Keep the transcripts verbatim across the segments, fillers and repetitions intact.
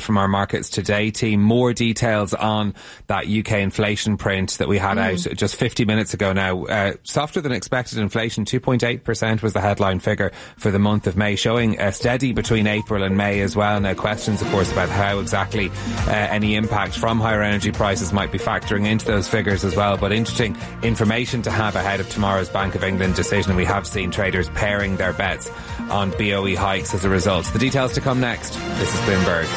from our Markets Today team. More details on that U K inflation print that we had mm. out just fifty minutes ago now. Uh, softer than expected inflation, two point eight percent was the headline figure for the month of May, showing a steady between April and May as well. Now, questions, of course, about how exactly uh, any impact from higher energy prices might be factoring into those figures as well. But interesting information to have ahead of tomorrow's Bank of England decision. And we have seen traders paring their bets on B O E hikes as a result. The details to come next. This is Bloomberg.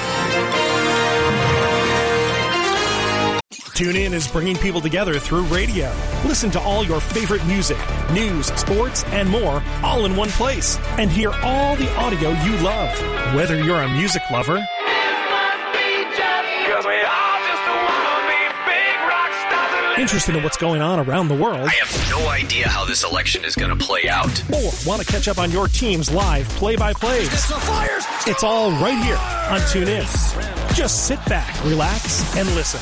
TuneIn is bringing people together through radio. Listen to all your favorite music, news, sports, and more all in one place. And hear all the audio you love. Whether you're a music lover interested in what's going on around the world, I have no idea how this election is going to play out, or want to catch up on your team's live play-by-plays. It's all right here on TuneIn. Just sit back, relax, and listen.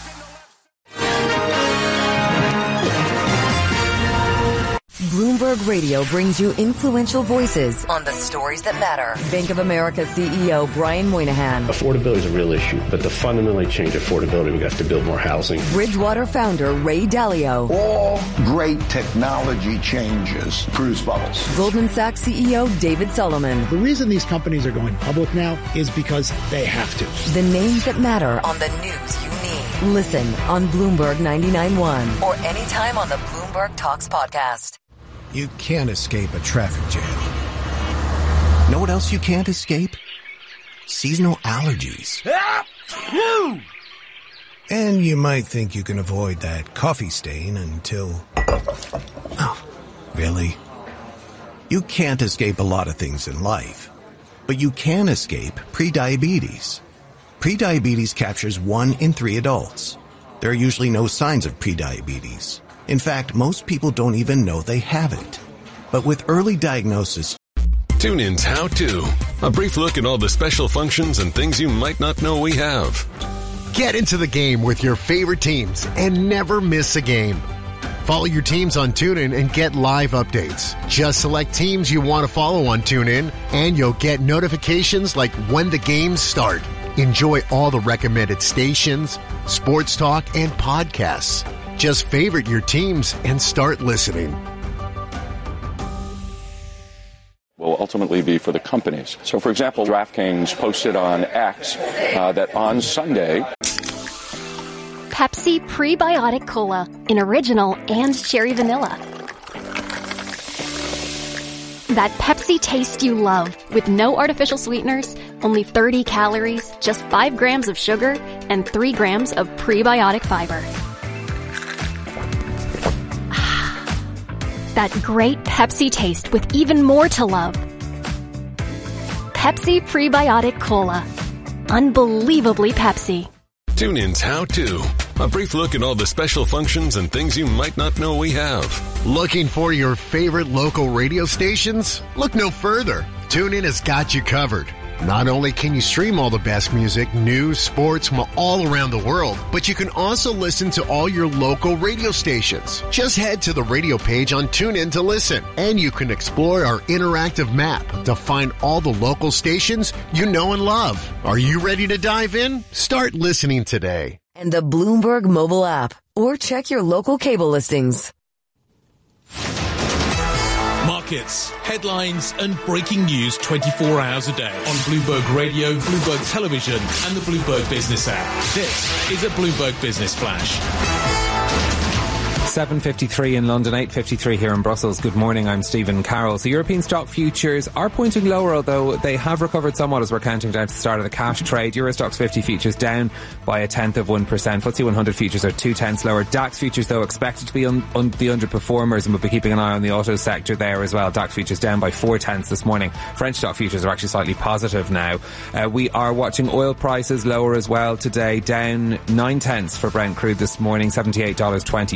Bloomberg Radio brings you influential voices on the stories that matter. Bank of America C E O Brian Moynihan. Affordability is a real issue, but to fundamentally change affordability, we have to build more housing. Bridgewater founder Ray Dalio. All great technology changes produce bubbles. Goldman Sachs C E O David Solomon. The reason these companies are going public now is because they have to. The names that matter on the news you need. Listen on Bloomberg ninety-nine point one or anytime on the Bloomberg Talks podcast. You can't escape a traffic jam. Know what else you can't escape? Seasonal allergies. And you might think you can avoid that coffee stain until... Oh, really? You can't escape a lot of things in life, but you can escape prediabetes. Prediabetes captures one in three adults. There are usually no signs of prediabetes. In fact, most people don't even know they have it. But with early diagnosis... TuneIn's How To. A brief look at all the special functions and things you might not know we have. Get into the game with your favorite teams and never miss a game. Follow your teams on TuneIn and get live updates. Just select teams you want to follow on TuneIn, and you'll get notifications like when the games start. Enjoy all the recommended stations, sports talk, and podcasts. Just favorite your teams and start listening. Will ultimately be for the companies. So, for example, DraftKings posted on X uh, that on Sunday... Pepsi Prebiotic Cola in original and cherry vanilla. That Pepsi taste you love with no artificial sweeteners, only thirty calories, just five grams of sugar, and three grams of prebiotic fiber. That great Pepsi taste with even more to love. Pepsi Prebiotic Cola. Unbelievably Pepsi. TuneIn's How To. A brief look at all the special functions and things you might not know we have. Looking for your favorite local radio stations? Look no further. TuneIn has got you covered. Not only can you stream all the best music, news, sports from all around the world, but you can also listen to all your local radio stations. Just head to the radio page on TuneIn to listen, and you can explore our interactive map to find all the local stations you know and love. Are you ready to dive in? Start listening today. And the Bloomberg mobile app, or check your local cable listings. Markets, headlines and breaking news twenty-four hours a day on Bloomberg Radio, Bloomberg Television and the Bloomberg Business app. This is a Bloomberg Business Flash. seven fifty-three in London, eight fifty-three here in Brussels. Good morning, I'm Stephen Carroll. So European stock futures are pointing lower, although they have recovered somewhat as we're counting down to the start of the cash trade. Euro Stoxx fifty futures down by a tenth of one percent. F T S E one hundred futures are two tenths lower. DAX futures, though, expected to be un- un- the underperformers, and we'll be keeping an eye on the auto sector there as well. DAX futures down by four tenths this morning. French stock futures are actually slightly positive now. Uh, we are watching oil prices lower as well today, down nine tenths for Brent crude this morning, seventy-eight dollars twenty-five.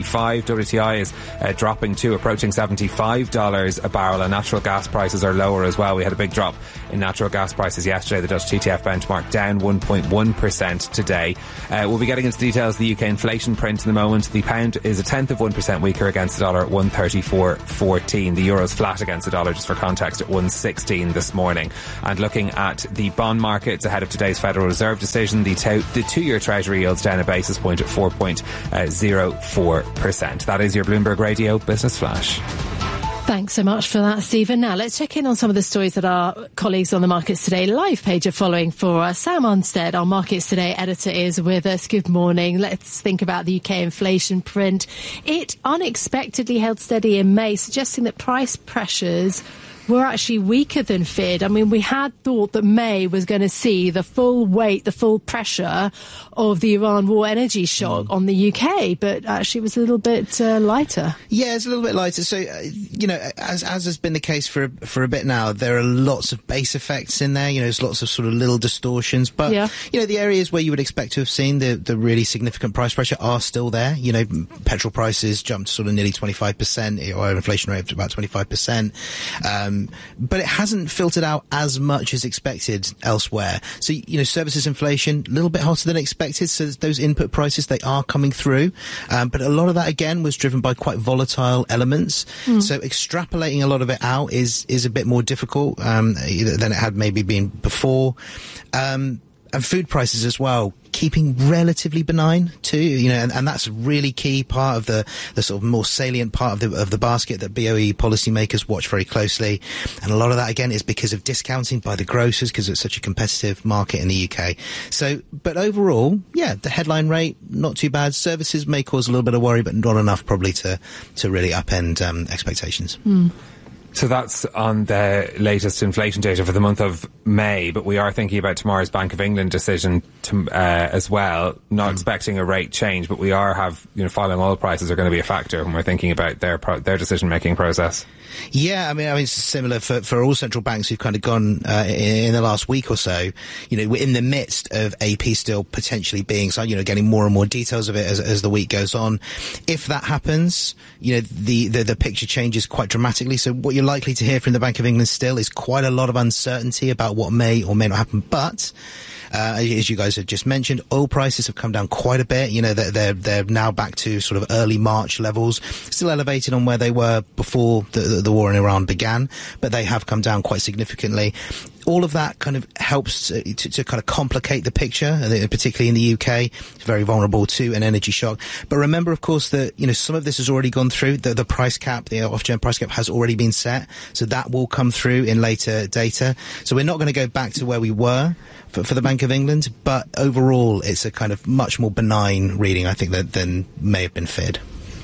seventy-five. W T I is uh, dropping too, approaching seventy-five dollars a barrel, and natural gas prices are lower as well. We had a big drop in natural gas prices yesterday. The Dutch T T F benchmark down one point one percent today. Uh, we'll be getting into details of the U K inflation print in a moment. The pound is a tenth of one percent weaker against the dollar at one thirty-four fourteen. The euro's flat against the dollar, just for context, at one sixteen this morning. And looking at the bond markets ahead of today's Federal Reserve decision, the, to- the two-year Treasury yields down a basis point at four point zero four percent. That is your Bloomberg Radio Business Flash. Thanks so much for that, Stephen. Now, let's check in on some of the stories that our colleagues on the Markets Today live page are following for us. Sam Arnstead, our Markets Today editor, is with us. Good morning. Let's think about the U K inflation print. It unexpectedly held steady in May, suggesting that price pressures were actually weaker than feared. I mean, we had thought that May was going to see the full weight, the full pressure of the Iran war energy shock mm. on the U K, but actually it was a little bit uh, lighter. Yeah, it's a little bit lighter. So, uh, you know, as as has been the case for for a bit now, there are lots of base effects in there. You know, there's lots of sort of little distortions. But, yeah. you know, the areas where you would expect to have seen the, the really significant price pressure are still there. You know, petrol prices jumped sort of nearly twenty-five percent, or inflation rate up to about twenty-five percent. Um, but it hasn't filtered out as much as expected elsewhere. So, you know, services inflation, a little bit hotter than expected. So those input prices, they are coming through. Um, but a lot of that, again, was driven by quite volatile elements. Mm. So extrapolating a lot of it out is, is a bit more difficult, um, than it had maybe been before. Um, and food prices as well, keeping relatively benign too, you know, and, and that's a really key part of the, the sort of more salient part of the, of the basket that B O E policymakers watch very closely. And a lot of that, again, is because of discounting by the grocers, because it's such a competitive market in the U K. So, but overall, yeah, the headline rate, not too bad. Services may cause a little bit of worry, but not enough probably to, to really upend um, expectations. Mm. So that's on the latest inflation data for the month of May, but we are thinking about tomorrow's Bank of England decision to, uh, as well. Not mm. expecting a rate change, but we are have, you know, falling oil prices are going to be a factor when we're thinking about their pro- their decision-making process. Yeah, I mean, I mean, it's similar for, for all central banks who've kind of gone uh, in, in the last week or so. You know, we're in the midst of A P still potentially being, so you know, getting more and more details of it as, as the week goes on. If that happens, you know, the, the the picture changes quite dramatically. So what you're likely to hear from the Bank of England still is quite a lot of uncertainty about what may or may not happen. But Uh, as you guys have just mentioned, oil prices have come down quite a bit. You know, they're, they're, they're now back to sort of early March levels, still elevated on where they were before the, the, the war in Iran began, but they have come down quite significantly. All of that kind of helps to, to, to kind of complicate the picture, particularly in the U K. It's very vulnerable to an energy shock. But remember, of course, that, you know, some of this has already gone through. The, the price cap, the Ofgem price cap has already been set. So that will come through in later data. So we're not going to go back to where we were for, for the Bank of England. But overall, it's a kind of much more benign reading, I think, that, than may have been feared.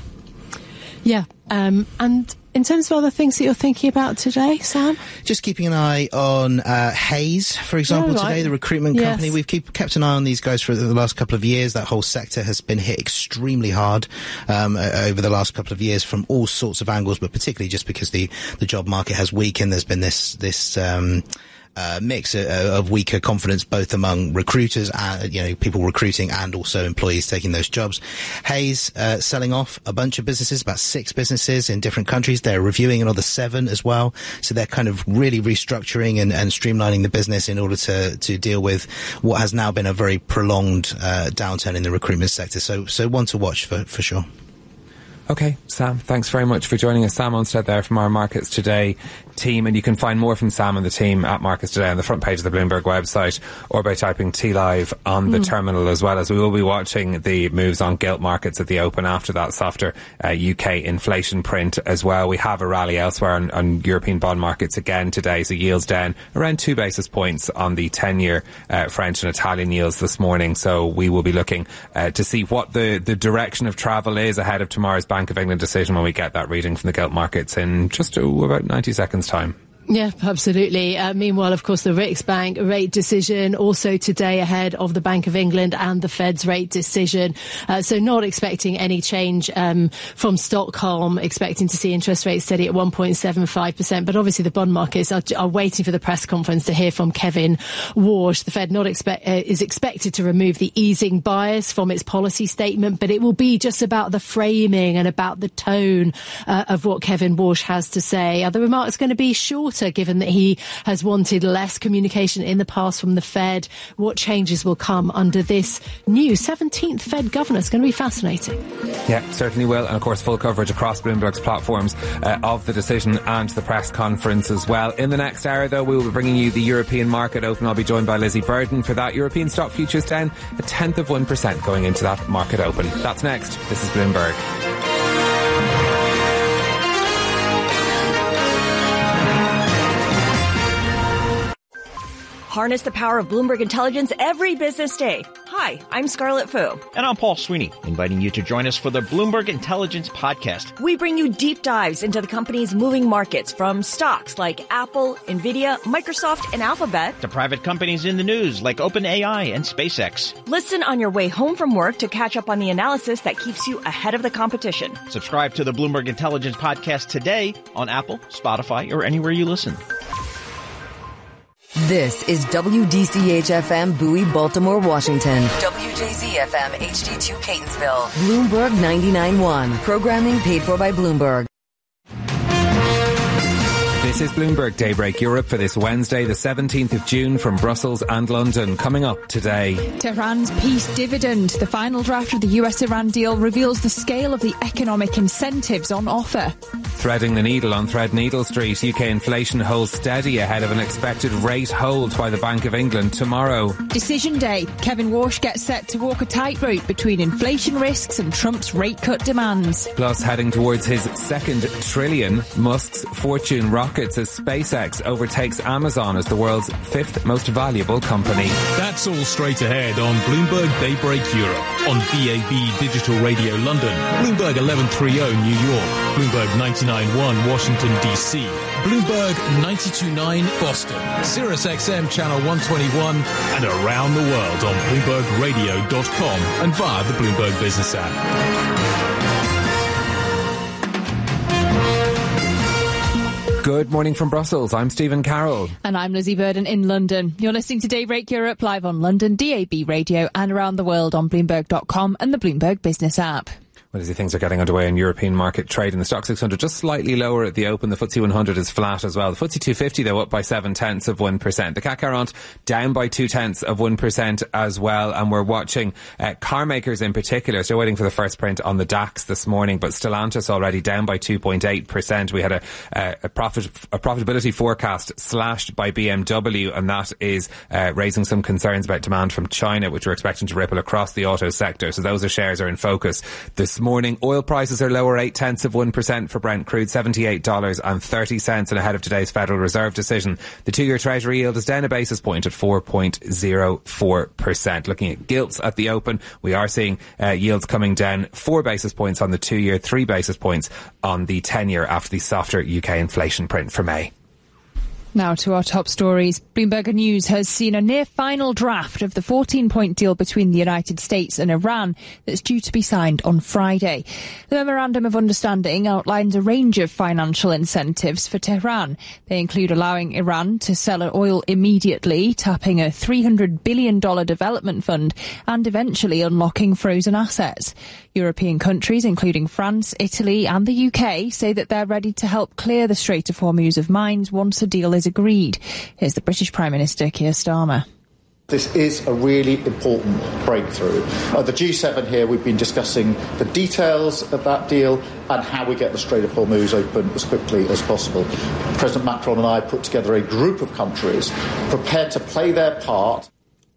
Yeah. Um, and in terms of other things that you're thinking about today, Sam? Just keeping an eye on uh, Hays, for example, oh, right. today, the recruitment yes. company. We've keep, kept an eye on these guys for the last couple of years. That whole sector has been hit extremely hard um, over the last couple of years from all sorts of angles, but particularly just because the, the job market has weakened. There's been this... this um, Uh, mix of, of weaker confidence both among recruiters, and, you know, people recruiting and also employees taking those jobs. Hays uh, selling off a bunch of businesses, about six businesses in different countries. They're reviewing another seven as well. So they're kind of really restructuring and, and streamlining the business in order to, to deal with what has now been a very prolonged uh, downturn in the recruitment sector. So, so one to watch for, for sure. Okay, Sam, thanks very much for joining us. Sam Arnstead there from our Markets Today team, and you can find more from Sam and the team at Markets Today on the front page of the Bloomberg website or by typing T Live on the mm. terminal, as well as we will be watching the moves on gilt markets at the open after that softer uh, U K inflation print as well. We have a rally elsewhere on, on European bond markets again today, so yields down around two basis points on the ten-year uh, French and Italian yields this morning. So we will be looking uh, to see what the, the direction of travel is ahead of tomorrow's Bank of England decision when we get that reading from the gilt markets in just oh, about ninety seconds time. Yeah, absolutely. Uh, meanwhile, of course, the Riksbank rate decision also today ahead of the Bank of England and the Fed's rate decision. Uh, so not expecting any change um, from Stockholm, expecting to see interest rates steady at one point seven five percent. But obviously the bond markets are, are waiting for the press conference to hear from Kevin Warsh. The Fed not expect, uh, is expected to remove the easing bias from its policy statement, but it will be just about the framing and about the tone uh, of what Kevin Warsh has to say. Are the remarks going to be shorter, given that he has wanted less communication in the past from the Fed? What changes will come under this new seventeenth Fed governor? It's going to be fascinating. Yeah, certainly will. And of course, full coverage across Bloomberg's platforms uh, of the decision and the press conference as well. In the next hour, though, we will be bringing you the European market open. I'll be joined by Lizzie Burden for that. European stock futures down a tenth of one percent going into that market open. That's next. This is Bloomberg. Harness the power of Bloomberg Intelligence every business day. Hi, I'm Scarlett Fu. And I'm Paul Sweeney, inviting you to join us for the Bloomberg Intelligence Podcast. We bring you deep dives into the company's moving markets, from stocks like Apple, Nvidia, Microsoft, and Alphabet, to private companies in the news like OpenAI and SpaceX. Listen on your way home from work to catch up on the analysis that keeps you ahead of the competition. Subscribe to the Bloomberg Intelligence Podcast today on Apple, Spotify, or anywhere you listen. This is W D C H F M Bowie, Baltimore, Washington. W J Z F M H D two Catonsville. Bloomberg ninety-nine point one. Programming paid for by Bloomberg. This is Bloomberg Daybreak Europe for this Wednesday, the seventeenth of June, from Brussels and London. Coming up today, Tehran's peace dividend. The final draft of the U S Iran deal reveals the scale of the economic incentives on offer. Threading the needle on Threadneedle Street, U K inflation holds steady ahead of an expected rate hold by the Bank of England tomorrow. Decision day. Kevin Warsh gets set to walk a tightrope between inflation risks and Trump's rate cut demands. Plus, heading towards his second trillion, Musk's fortune rockets as SpaceX overtakes Amazon as the world's fifth most valuable company. That's all straight ahead on Bloomberg Daybreak Europe, on B A B Digital Radio London, Bloomberg eleven thirty New York, Bloomberg ninety-nine point one Washington D C, Bloomberg ninety-two point nine Boston, Sirius X M Channel one twenty-one, and around the world on Bloomberg Radio dot com and via the Bloomberg Business app. Good morning from Brussels. I'm Stephen Carroll. And I'm Lizzie Burden in London. You're listening to Daybreak Europe live on London D A B Radio and around the world on Bloomberg dot com and the Bloomberg Business app. Well, as things are getting underway in European market trade, and the Stock six hundred just slightly lower at the open. The F T S E one hundred is flat as well. The F T S E two fifty, though, up by seven tenths of one percent. The C A C quarante down by two tenths of one percent as well. And we're watching uh, car makers in particular. Still waiting for the first print on the DAX this morning, but Stellantis already down by two point eight percent. We had a, uh, a profit, a profitability forecast slashed by B M W, and that is uh, raising some concerns about demand from China, which we're expecting to ripple across the auto sector. So those are shares are in focus this morning. Oil prices are lower, eight tenths of one percent for Brent crude, seventy-eight dollars and thirty cents, and ahead of today's Federal Reserve decision. The two-year Treasury yield is down a basis point at four point zero four percent. Looking at gilts at the open, we are seeing uh, yields coming down four basis points on the two-year, three basis points on the ten-year after the softer U K inflation print for May. Now to our top stories. Bloomberg News has seen a near final draft of the fourteen-point deal between the United States and Iran that's due to be signed on Friday. The Memorandum of Understanding outlines a range of financial incentives for Tehran. They include allowing Iran to sell oil immediately, tapping a three hundred billion dollars development fund, and eventually unlocking frozen assets. European countries, including France, Italy and the U K, say that they're ready to help clear the Strait of Hormuz of mines once a deal is agreed. Here's the British Prime Minister, Keir Starmer. This is a really important breakthrough. At the G seven here, we've been discussing the details of that deal and how we get the Strait of Hormuz open as quickly as possible. President Macron and I put together a group of countries prepared to play their part.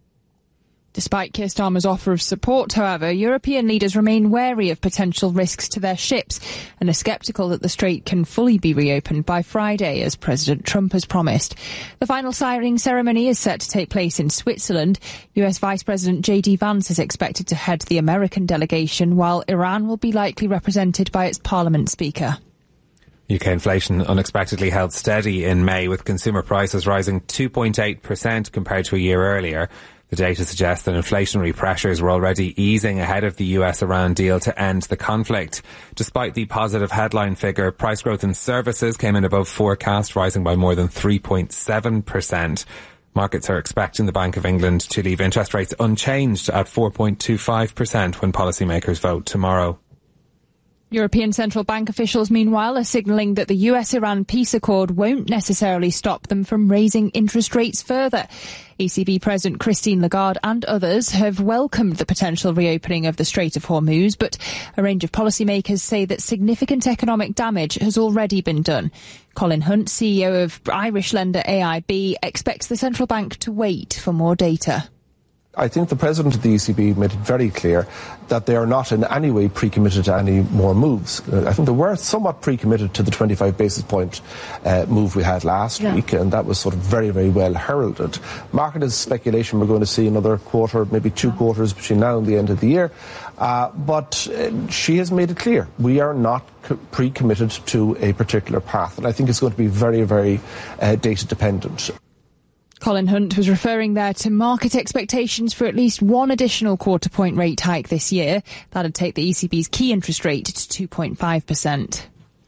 Despite Keir Starmer's offer of support, however, European leaders remain wary of potential risks to their ships and are sceptical that the strait can fully be reopened by Friday, as President Trump has promised. The final signing ceremony is set to take place in Switzerland. U S Vice President J D Vance is expected to head the American delegation, while Iran will be likely represented by its parliament speaker. U K inflation unexpectedly held steady in May, with consumer prices rising two point eight percent compared to a year earlier. The data suggests that inflationary pressures were already easing ahead of the U S-Iran deal to end the conflict. Despite the positive headline figure, price growth in services came in above forecast, rising by more than three point seven percent. Markets are expecting the Bank of England to leave interest rates unchanged at four point two five percent when policymakers vote tomorrow. European Central Bank officials, meanwhile, are signalling that the U S-Iran peace accord won't necessarily stop them from raising interest rates further. E C B President Christine Lagarde and others have welcomed the potential reopening of the Strait of Hormuz, but a range of policymakers say that significant economic damage has already been done. Colin Hunt, C E O of Irish lender A I B, expects the central bank to wait for more data. I think the President of the E C B made it very clear that they are not in any way pre-committed to any more moves. Uh, I think they were somewhat pre-committed to the twenty-five basis point uh, move we had last yeah. week, and that was sort of very, very well heralded. Market is speculation we're going to see another quarter, maybe two yeah. quarters between now and the end of the year. Uh, but uh, she has made it clear we are not co- pre-committed to a particular path, and I think it's going to be very, very uh, data dependent. Colin Hunt was referring there to market expectations for at least one additional quarter point rate hike this year. That'd take the E C B's key interest rate to two point five percent.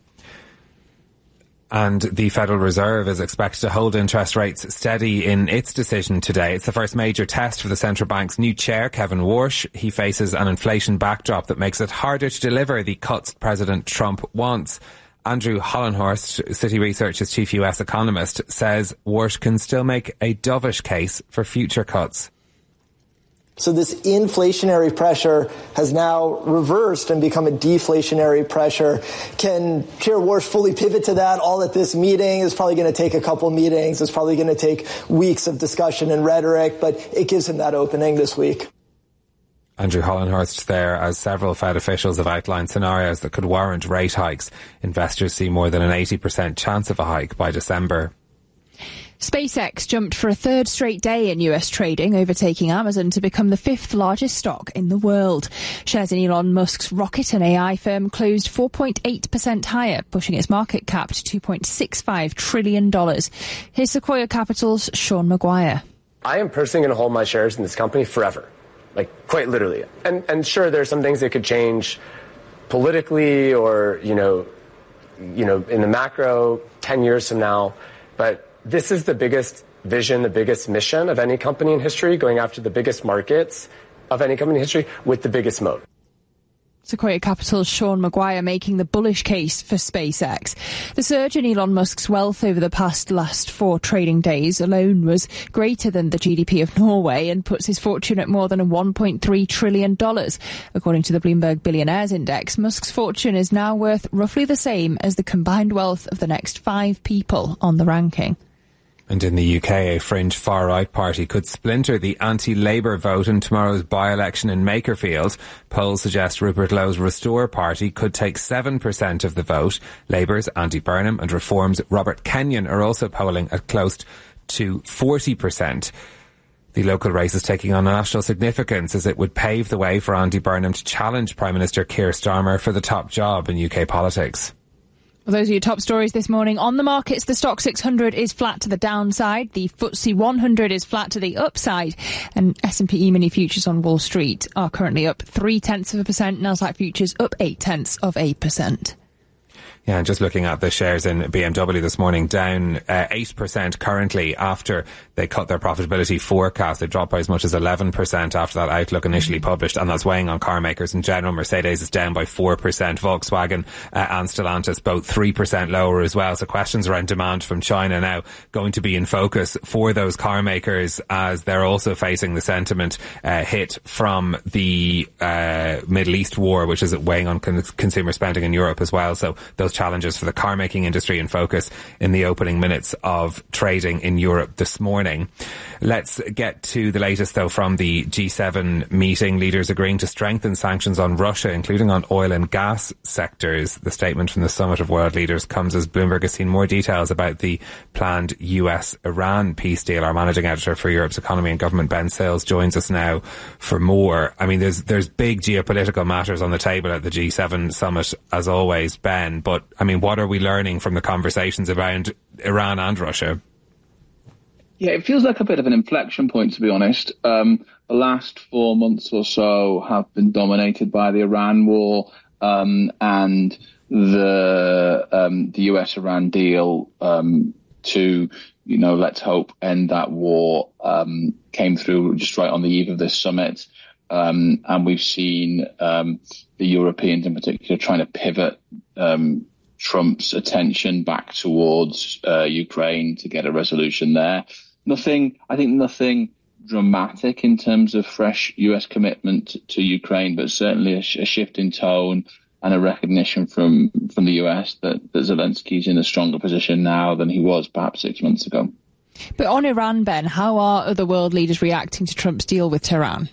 And the Federal Reserve is expected to hold interest rates steady in its decision today. It's the first major test for the central bank's new chair, Kevin Warsh. He faces an inflation backdrop that makes it harder to deliver the cuts President Trump wants. Andrew Hollenhorst, Citi Research's chief U S economist, says Warsh can still make a dovish case for future cuts. So this inflationary pressure has now reversed and become a deflationary pressure. Can Chair Warsh fully pivot to that all at this meeting? It's probably going to take a couple meetings. It's probably going to take weeks of discussion and rhetoric, but it gives him that opening this week. Andrew Hollenhorst there, as several Fed officials have outlined scenarios that could warrant rate hikes. Investors see more than an eighty percent chance of a hike by December. SpaceX jumped for a third straight day in U S trading, overtaking Amazon to become the fifth largest stock in the world. Shares in Elon Musk's rocket and A I firm closed four point eight percent higher, pushing its market cap to two point six five trillion dollars. Here's Sequoia Capital's Sean Maguire. I am personally going to hold my shares in this company forever. Like, quite literally. And and sure, there are some things that could change politically or, you know, you know, in the macro ten years from now. But this is the biggest vision, the biggest mission of any company in history, going after the biggest markets of any company in history with the biggest moat. Sequoia Capital's Sean Maguire making the bullish case for SpaceX. The surge in Elon Musk's wealth over the past last four trading days alone was greater than the G D P of Norway and puts his fortune at more than one point three trillion dollars. According to the Bloomberg Billionaires Index, Musk's fortune is now worth roughly the same as the combined wealth of the next five people on the ranking. And in the U K, a fringe far-right party could splinter the anti-Labour vote in tomorrow's by-election in Makerfield. Polls suggest Rupert Lowe's Restore party could take seven percent of the vote. Labour's Andy Burnham and Reform's Robert Kenyon are also polling at close to forty percent. The local race is taking on national significance as it would pave the way for Andy Burnham to challenge Prime Minister Keir Starmer for the top job in U K politics. Well, those are your top stories this morning. On the markets, the Stock six hundred is flat to the downside. The F T S E one hundred is flat to the upside. And S and P E-mini futures on Wall Street are currently up three tenths of a percent. Nasdaq futures up eight tenths of a percent. Yeah, and just looking at the shares in B M W this morning, down uh, eight percent currently after they cut their profitability forecast. They dropped by as much as eleven percent after that outlook initially published, and that's weighing on car makers in general. Mercedes is down by four percent. Volkswagen uh, and Stellantis both three percent lower as well. So questions around demand from China now going to be in focus for those car makers as they're also facing the sentiment uh, hit from the uh, Middle East war, which is weighing on con- consumer spending in Europe as well. So those challenges for the car making industry in focus in the opening minutes of trading in Europe this morning. Let's get to the latest though from the G seven meeting. Leaders agreeing to strengthen sanctions on Russia, including on oil and gas sectors. The statement from the Summit of World Leaders comes as Bloomberg has seen more details about the planned U S-Iran peace deal. Our managing editor for Europe's economy and government, Ben Sales, joins us now for more. I mean, there's there's big geopolitical matters on the table at the G seven summit as always, Ben, but But, I mean, what are we learning from the conversations around Iran and Russia? Yeah, it feels like a bit of an inflection point, to be honest. Um, the last four months or so have been dominated by the Iran war um, and the um, the U S Iran deal um, to, you know, let's hope end that war um, came through just right on the eve of this summit. Um, and we've seen um, the Europeans in particular trying to pivot um, Trump's attention back towards uh, Ukraine to get a resolution there. Nothing, I think nothing dramatic in terms of fresh U S commitment to Ukraine, but certainly a, sh- a shift in tone and a recognition from, from the U S that, that Zelensky's in a stronger position now than he was perhaps six months ago. But on Iran, Ben, how are other world leaders reacting to Trump's deal with Tehran?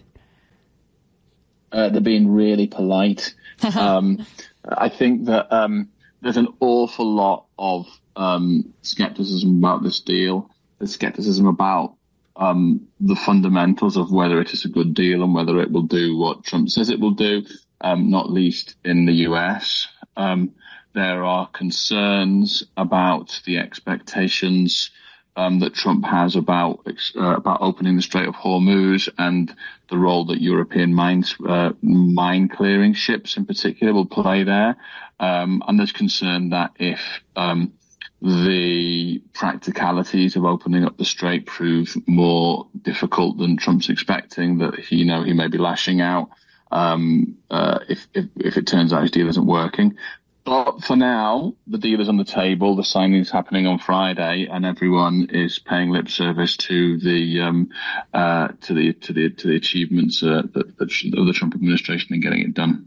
Uh, they're being really polite. um, I think that um, there's an awful lot of um, skepticism about this deal. There's skepticism about um, the fundamentals of whether it is a good deal and whether it will do what Trump says it will do, um, not least in the U S. Um, there are concerns about the expectations Um, that Trump has about uh, about opening the Strait of Hormuz and the role that European mines, uh, mine clearing ships in particular will play there. Um, and there's concern that if um, the practicalities of opening up the strait prove more difficult than Trump's expecting, that he, you know, he may be lashing out um, uh, if, if if it turns out his deal isn't working. But for now, the deal is on the table. The signing is happening on Friday, and everyone is paying lip service to the um, uh, to the to the to the achievements uh, that, that of the Trump administration in getting it done.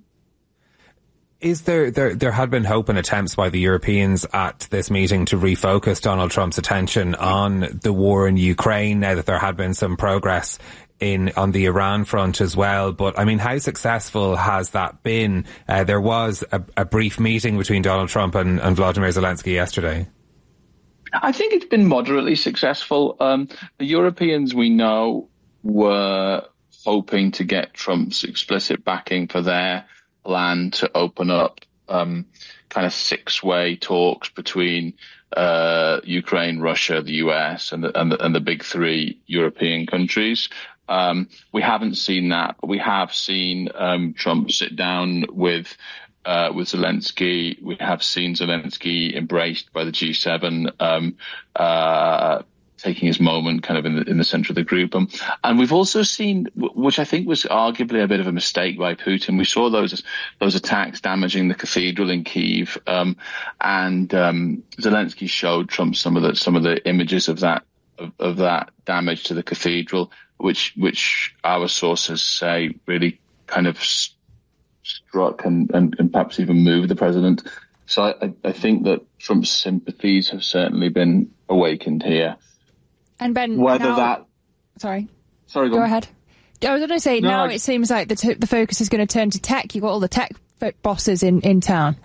Is there, there there had been hope and attempts by the Europeans at this meeting to refocus Donald Trump's attention on the war in Ukraine, now that there had been some progress in on the Iran front as well? But I mean, how successful has that been? Uh, there was a, a brief meeting between Donald Trump and, and Vladimir Zelensky yesterday. I think it's been moderately successful. Um, the Europeans, we know, were hoping to get Trump's explicit backing for their plan to open up um, kind of six-way talks between uh, Ukraine, Russia, the U S, and the, and the, and the big three European countries. Um, we haven't seen that, but we have seen um, Trump sit down with uh, with Zelensky. We have seen Zelensky embraced by the G seven, um, uh, taking his moment kind of in the, in the center of the group. Um, and we've also seen, which I think was arguably a bit of a mistake by Putin, we saw those those attacks damaging the cathedral in Kyiv, um, and um, Zelensky showed Trump some of the some of the images of that of, of that damage to the cathedral, which which our sources say really kind of struck and, and, and perhaps even moved the president. So I, I think that Trump's sympathies have certainly been awakened here. And Ben, whether now, that sorry, sorry, go, go on. ahead. I was going to say no, now I, it seems like the t- the focus is going to turn to tech. You've got all the tech bosses in, in town.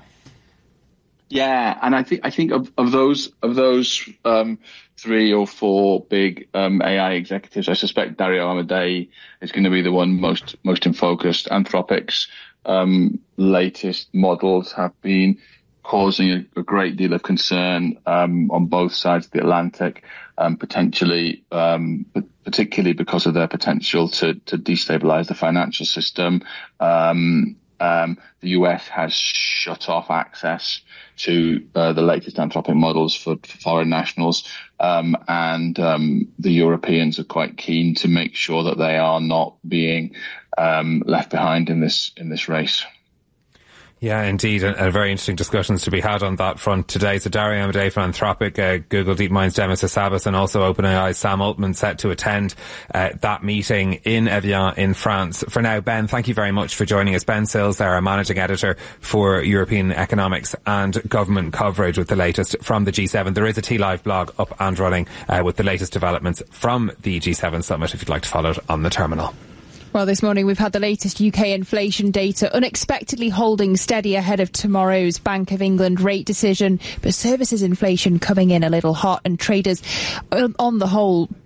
Yeah, and I think I think of, of those of those um, three or four big um, A I executives, I suspect Dario Amodei is going to be the one most most in focus. Anthropic's um, latest models have been causing a, a great deal of concern um, on both sides of the Atlantic, um, potentially, um, particularly because of their potential to to destabilize the financial system. Um, Um, the U S has shut off access to uh, the latest Anthropic models for, for foreign nationals, um, and um, the Europeans are quite keen to make sure that they are not being um, left behind in this in this race. Yeah, indeed, and, and very interesting discussions to be had on that front today. So Dario Amodei from Anthropic, uh, Google DeepMind's Demis Hassabis, and also OpenAI's Sam Altman set to attend uh, that meeting in Evian in France. For now, Ben, thank you very much for joining us. Ben Sills, there, our managing editor for European economics and government coverage with the latest from the G seven. There is a T Live blog up and running uh, with the latest developments from the G seven summit if you'd like to follow it on the terminal. Well, this morning we've had the latest U K inflation data unexpectedly holding steady ahead of tomorrow's Bank of England rate decision, but services inflation coming in a little hot, and traders on the whole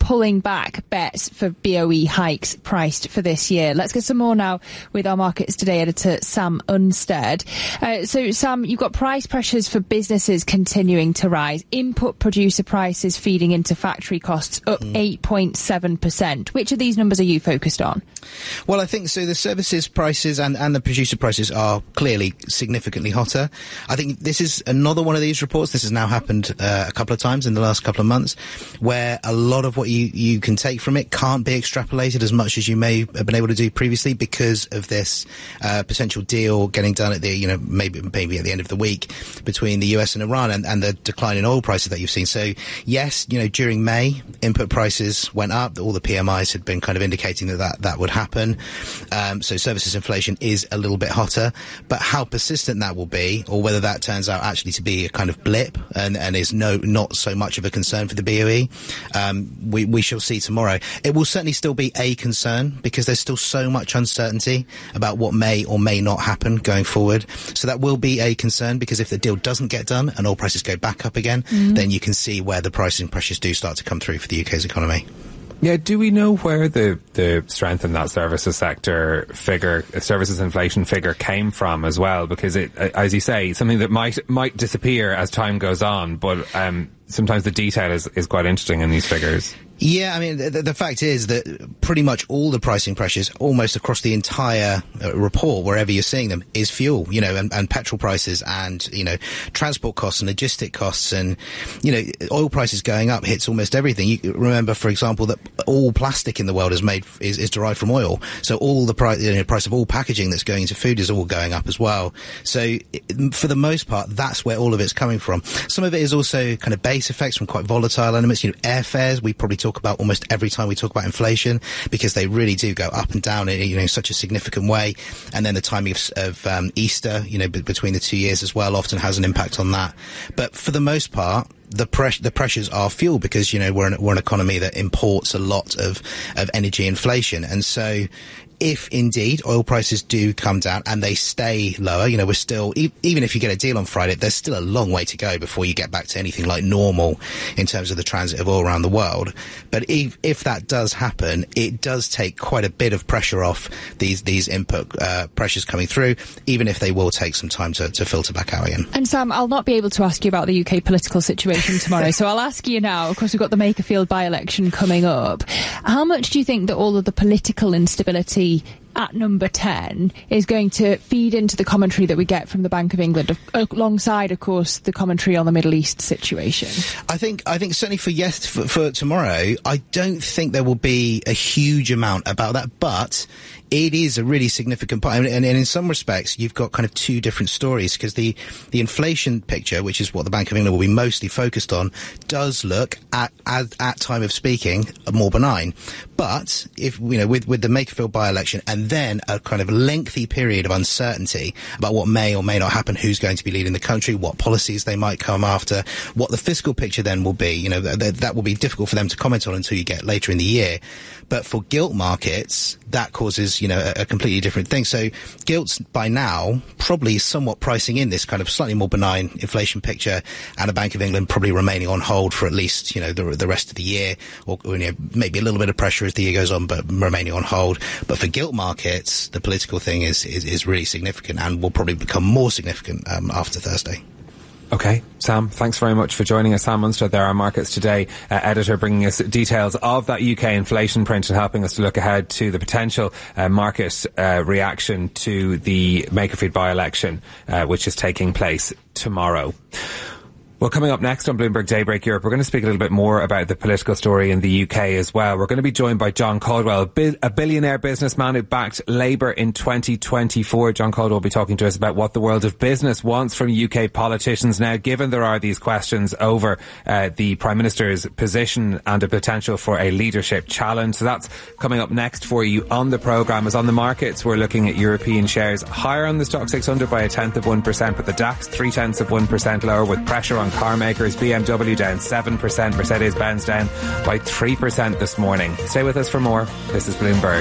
pulling back bets for B O E hikes priced for this year. Let's get some more now with our Markets Today editor, Sam Unstead. Uh, so, Sam, you've got price pressures for businesses continuing to rise. Input producer prices feeding into factory costs up mm. eight point seven percent. Which of these numbers are you focused on? Well, I think so. The services prices and, and the producer prices are clearly significantly hotter. I think this is another one of these reports. This has now happened uh, a couple of times in the last couple of months, where a lot of what you, you can take from it can't be extrapolated as much as you may have been able to do previously because of this uh, potential deal getting done at the, you know, maybe maybe at the end of the week between the U S and Iran and, and the decline in oil prices that you've seen. So, yes, you know, during May, input prices went up. All the P M Is had been kind of indicating that that, that would happen. Um, so services inflation is a little bit hotter, but how persistent that will be, or whether that turns out actually to be a kind of blip and, and is no not so much of a concern for the B O E, um, we, we shall see tomorrow. It will certainly still be a concern because there's still so much uncertainty about what may or may not happen going forward. So that will be a concern because if the deal doesn't get done and oil prices go back up again, mm-hmm. then you can see where the pricing pressures do start to come through for the U K's economy. Yeah, do we know where the, the strength in that services sector figure, services inflation figure came from as well? Because it, as you say, something that might might disappear as time goes on, but um, sometimes the detail is, is quite interesting in these figures. Yeah, I mean, the, the fact is that pretty much all the pricing pressures, almost across the entire uh, report, wherever you're seeing them, is fuel, you know, and, and petrol prices and, you know, transport costs and logistic costs and, you know, oil prices going up hits almost everything. You remember, for example, that all plastic in the world is made, is, is derived from oil. So all the price, you know, price of all packaging that's going into food is all going up as well. So it, for the most part, that's where all of it's coming from. Some of it is also kind of base effects from quite volatile elements, you know, airfares, we probably talk about almost every time we talk about inflation because they really do go up and down in, you know, such a significant way. And then the timing of, of um, Easter, you know, b- between the two years as well often has an impact on that. But for the most part, the press the pressures are fuel because, you know, we're an, we're an economy that imports a lot of, of energy inflation. And so if indeed oil prices do come down and they stay lower, you know, we're still, e- even if you get a deal on Friday, there's still a long way to go before you get back to anything like normal in terms of the transit of oil around the world. But if, if that does happen, it does take quite a bit of pressure off these, these input uh, pressures coming through, even if they will take some time to, to filter back out again. And Sam, I'll not be able to ask you about the U K political situation tomorrow, so I'll ask you now. Of course, we've got the Makerfield by-election coming up. How much do you think that all of the political instability at number ten is going to feed into the commentary that we get from the Bank of England, alongside, of course, the commentary on the Middle East situation? I think, I think certainly for yes, for, for tomorrow, I don't think there will be a huge amount about that, but it is a really significant part. And, and, and in some respects, you've got kind of two different stories because the, the inflation picture, which is what the Bank of England will be mostly focused on, does look at, at, at time of speaking, more benign. But if, you know, with, with the Makerfield by-election and then a kind of lengthy period of uncertainty about what may or may not happen, who's going to be leading the country, what policies they might come after, what the fiscal picture then will be, you know, th- th- that will be difficult for them to comment on until you get later in the year. But for gilt markets, that causes, you know, a, a completely different thing. So gilts by now probably somewhat pricing in this kind of slightly more benign inflation picture, and a Bank of England probably remaining on hold for at least, you know, the, the rest of the year, or, or you know, maybe a little bit of pressure as the year goes on, but remaining on hold. But for gilt markets, the political thing is, is, is really significant and will probably become more significant um, after Thursday. Okay, Sam, thanks very much for joining us. Sam Unstead there, our Markets Today uh, editor, bringing us details of that U K inflation print and helping us to look ahead to the potential uh, market uh, reaction to the Makerfield by-election, uh, which is taking place tomorrow. Well, coming up next on Bloomberg Daybreak Europe, we're going to speak a little bit more about the political story in the U K as well. We're going to be joined by John Caldwell, a, bi- a billionaire businessman who backed Labour in twenty twenty-four. John Caldwell will be talking to us about what the world of business wants from U K politicians now, given there are these questions over uh, the Prime Minister's position and a potential for a leadership challenge. So that's coming up next for you on the programme. As on the markets, we're looking at European shares higher on the Stock six hundred by a tenth of one percent, but the DAX three tenths of one percent lower, with pressure on car makers. B M W down seven percent, Mercedes-Benz down by three percent this morning. Stay with us for more. This is Bloomberg.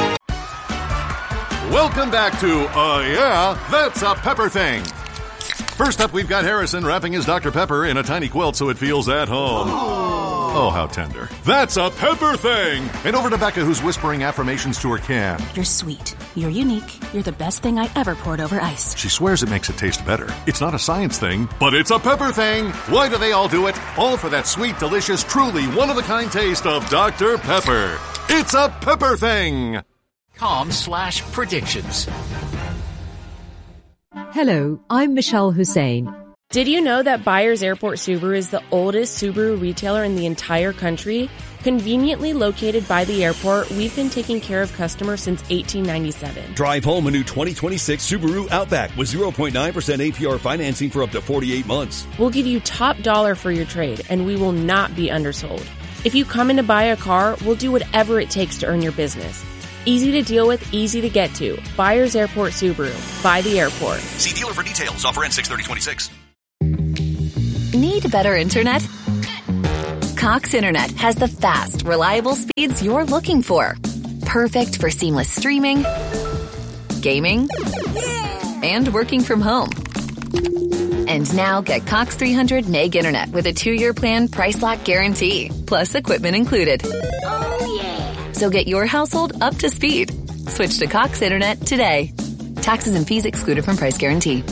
Welcome back to Uh Yeah, That's a Pepper Thing. First up, we've got Harrison wrapping his Doctor Pepper in a tiny quilt so it feels at home. Oh, how tender. That's a pepper thing! And over to Becca, who's whispering affirmations to her can. You're sweet. You're unique. You're the best thing I ever poured over ice. She swears it makes it taste better. It's not a science thing, but it's a pepper thing. Why do they all do it? All for that sweet, delicious, truly one-of-a-kind taste of Doctor Pepper. It's a pepper thing! Com slash predictions. Hello, I'm Michelle Hussein. Did you know that Byers Airport Subaru is the oldest Subaru retailer in the entire country? Conveniently located by the airport, we've been taking care of customers since eighteen ninety-seven. Drive home a new twenty twenty-six Subaru Outback with zero point nine percent A P R financing for up to forty-eight months. We'll give you top dollar for your trade, and we will not be undersold. If you come in to buy a car, we'll do whatever it takes to earn your business. Easy to deal with, easy to get to. Byers Airport Subaru. By the airport. See dealer for details. Offer ends six thirty twenty-six. Need better internet? Cox Internet has the fast, reliable speeds you're looking for. Perfect for seamless streaming, gaming, and working from home. And now get Cox three hundred meg internet with a two-year plan price lock guarantee, plus equipment included. Oh, yeah. So get your household up to speed. Switch to Cox Internet today. Taxes and fees excluded from price guarantee.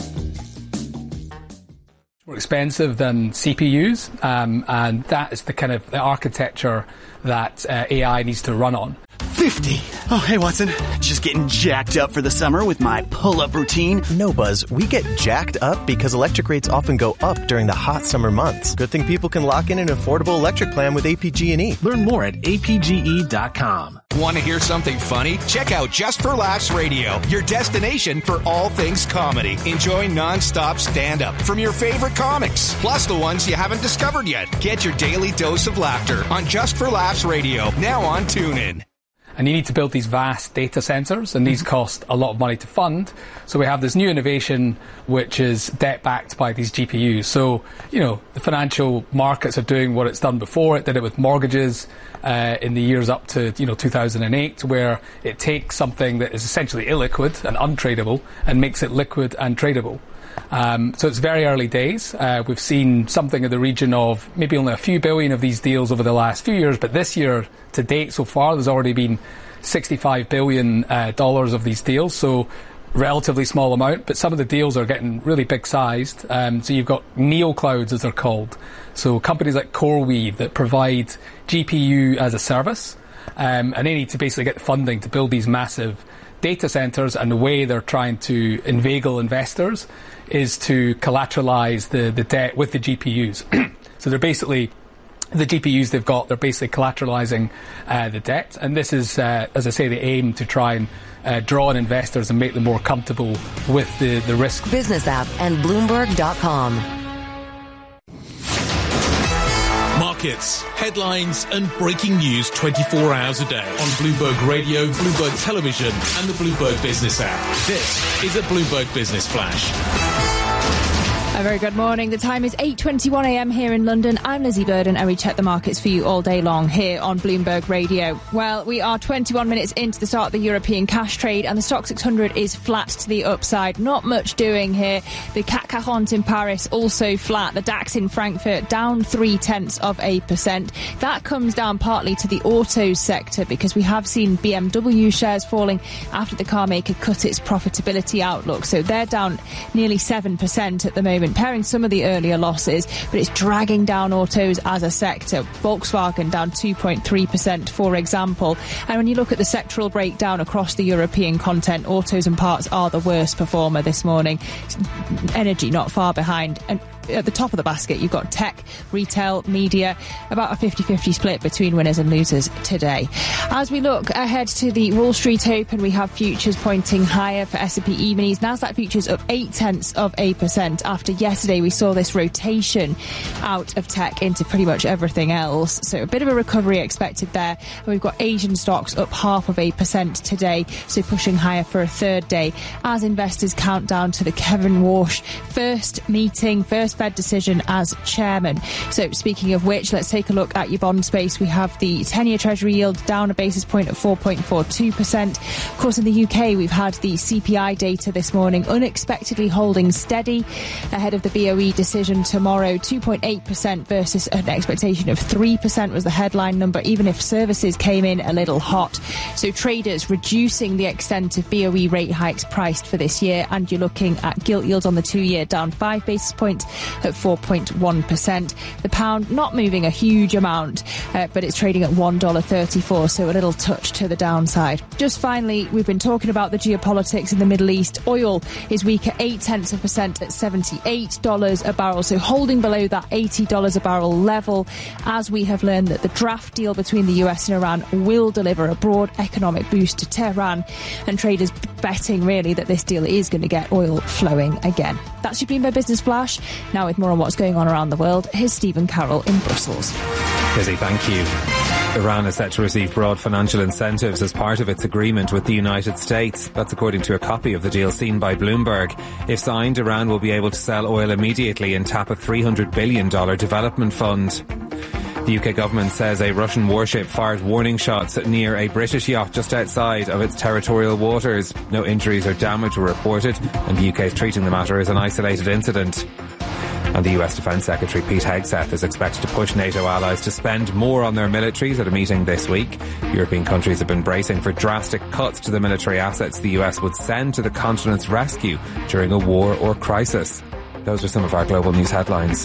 More expensive than C P Us, um, and that is the kind of the architecture that uh, A I needs to run on. fifty. Oh, hey, Watson. Just getting jacked up for the summer with my pull-up routine. No, Buzz. We get jacked up because electric rates often go up during the hot summer months. Good thing people can lock in an affordable electric plan with A P G and E. Learn more at A P G E dot com. Want to hear something funny? Check out Just for Laughs Radio, your destination for all things comedy. Enjoy non-stop stand-up from your favorite comics, plus the ones you haven't discovered yet. Get your daily dose of laughter on Just for Laughs Radio, now on TuneIn. And you need to build these vast data centers, and these cost a lot of money to fund. So we have this new innovation, which is debt-backed by these G P Us. So, you know, the financial markets are doing what it's done before. It did it with mortgages uh, in the years up to, you know, two thousand eight, where it takes something that is essentially illiquid and untradable and makes it liquid and tradable. Um, so it's very early days. Uh, we've seen something in the region of maybe only a few billion of these deals over the last few years, but this year to date so far there's already been sixty-five billion dollars uh, of these deals, so relatively small amount, but some of the deals are getting really big sized. Um, so you've got neoclouds, as they're called, so companies like CoreWeave that provide G P U as a service, um, and they need to basically get the funding to build these massive data centers, and the way they're trying to inveigle investors is to collateralize the, the debt with the G P Us. So they're basically, the G P Us they've got, they're basically collateralizing uh, the debt. And this is, uh, as I say, the aim to try and uh, draw in investors and make them more comfortable with the, the risk. Business app and Bloomberg dot com. Markets, headlines and breaking news twenty-four hours a day on Bloomberg Radio, Bloomberg Television and the Bloomberg Business app. This is a Bloomberg Business Flash. A very good morning. The time is eight twenty-one a m here in London. I'm Lizzie Burden and we check the markets for you all day long here on Bloomberg Radio. Well, we are twenty-one minutes into the start of the European cash trade and the Stoxx six hundred is flat to the upside. Not much doing here. The C A C quarante in Paris also flat. The DAX in Frankfurt down three tenths of a percent. That comes down partly to the autos sector because we have seen B M W shares falling after the car maker cut its profitability outlook. So they're down nearly seven percent at the moment, pairing some of the earlier losses, but it's dragging down autos as a sector. Volkswagen down two point three percent, for example. And when you look at the sectoral breakdown across the European continent, autos and parts are the worst performer this morning. Energy not far behind. And at the top of the basket, you've got tech, retail, media, about a fifty-fifty split between winners and losers today. As we look ahead to the Wall Street Open, we have futures pointing higher for S and P E-minis. Nasdaq futures up eight tenths of a percent. After yesterday, we saw this rotation out of tech into pretty much everything else. So a bit of a recovery expected there. And we've got Asian stocks up half of a percent today, so pushing higher for a third day as investors count down to the Kevin Walsh first meeting, first his Fed decision as chairman. So speaking of which, let's take a look at your bond space. We have the ten-year Treasury yield down a basis point at four point four two percent. Of course, in the U K, we've had the C P I data this morning, unexpectedly holding steady ahead of the B O E decision tomorrow. two point eight percent versus an expectation of three percent was the headline number, even if services came in a little hot. So traders reducing the extent of B O E rate hikes priced for this year, and you're looking at gilt yields on the two-year down five basis points at four point one percent. The pound not moving a huge amount, uh, but it's trading at one dollar thirty-four, so a little touch to the downside. Just finally, we've been talking about the geopolitics in the Middle East. Oil is weak at eight tenths of a percent at seventy-eight dollars a barrel, so holding below that eighty dollars a barrel level, as we have learned that the draft deal between the U S and Iran will deliver a broad economic boost to Tehran, and traders betting really that this deal is going to get oil flowing again. That's your Bloomberg Business Flash. Now with more on what's going on around the world, here's Stephen Carroll in Brussels. Lizzie, thank you. Iran is set to receive broad financial incentives as part of its agreement with the United States. That's according to a copy of the deal seen by Bloomberg. If signed, Iran will be able to sell oil immediately and tap a three hundred billion dollars development fund. The U K government says a Russian warship fired warning shots near a British yacht just outside of its territorial waters. No injuries or damage were reported, and the U K is treating the matter as an isolated incident. And the U S Defence Secretary Pete Hegseth is expected to push NATO allies to spend more on their militaries at a meeting this week. European countries have been bracing for drastic cuts to the military assets the U S would send to the continent's rescue during a war or crisis. Those are some of our global news headlines.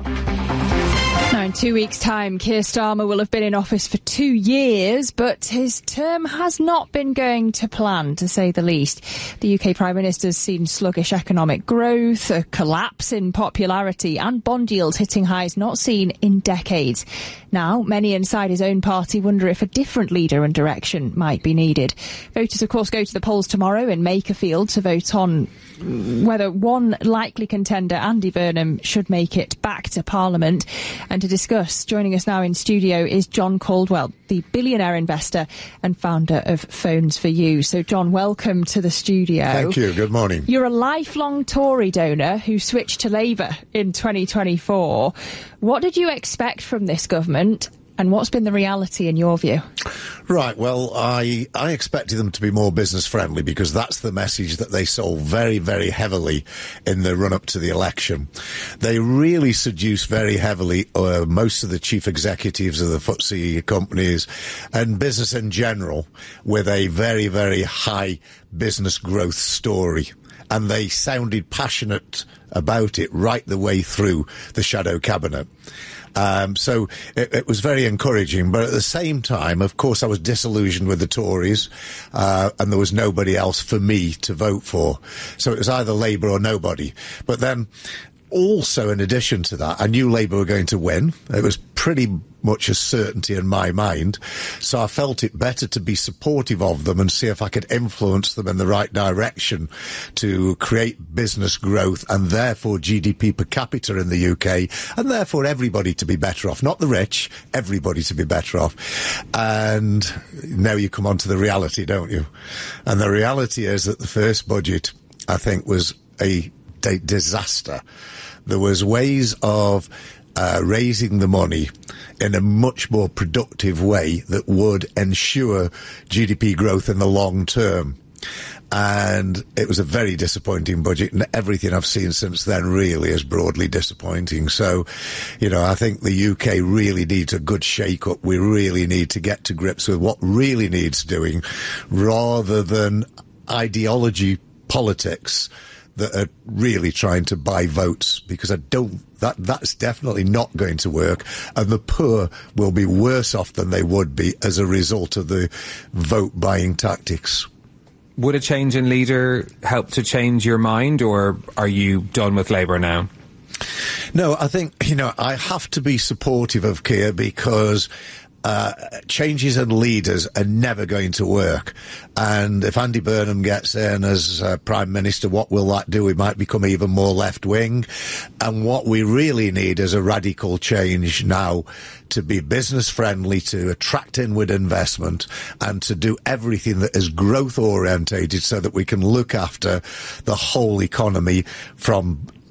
Now, in two weeks' time, Keir Starmer will have been in office for two years, but his term has not been going to plan, to say the least. The U K Prime Minister's seen sluggish economic growth, a collapse in popularity, and bond yields hitting highs not seen in decades. Now, many inside his own party wonder if a different leader and direction might be needed. Voters, of course, go to the polls tomorrow in Makerfield to vote on whether one likely contender, Andy Burnham, should make it back to Parliament. And to discuss, joining us now in studio is John Caldwell, the billionaire investor and founder of Phones for You. So, John, welcome to the studio. Thank you. Good morning. You're a lifelong Tory donor who switched to Labour in twenty twenty-four. What did you expect from this government, and what's been the reality in your view? Right, well, I I expected them to be more business friendly, because that's the message that they sold very, very heavily in the run-up to the election. They really seduced very heavily uh, most of the chief executives of the F T S E companies and business in general with a very, very high business growth story. And they sounded passionate about it right the way through the shadow cabinet. Um, so it, it was very encouraging. But at the same time, of course, I was disillusioned with the Tories, uh, and there was nobody else for me to vote for. So it was either Labour or nobody. But then also, in addition to that, I knew Labour were going to win. It was pretty much a certainty in my mind. So I felt it better to be supportive of them and see if I could influence them in the right direction to create business growth and therefore G D P per capita in the U K, and therefore everybody to be better off. Not the rich, everybody to be better off. And now you come on to the reality, don't you? And the reality is that the first budget, I think, was a, a disaster. There was ways of uh, raising the money in a much more productive way that would ensure G D P growth in the long term. And it was a very disappointing budget, and everything I've seen since then really is broadly disappointing. So, you know, I think the U K really needs a good shake-up. We really need to get to grips with what really needs doing, rather than ideology politics that are really trying to buy votes, because I don't, that, that's definitely not going to work, and the poor will be worse off than they would be as a result of the vote buying tactics. Would a change in leader help to change your mind, or are you done with Labour now? No, I think, you know, I have to be supportive of Keir, because Uh, changes in leaders are never going to work. And if Andy Burnham gets in as uh, Prime Minister, what will that do? We might become even more left-wing. And what we really need is a radical change now to be business-friendly, to attract inward investment, and to do everything that is growth-orientated so that we can look after the whole economy from